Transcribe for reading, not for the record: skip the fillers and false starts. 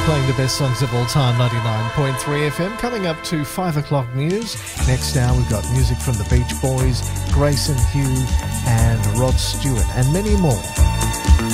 playing the best songs of all time, 99.3 FM. Coming up to 5 o'clock news. Next hour we've got music from the Beach Boys, Grayson Hugh and Rod Stewart, and many more.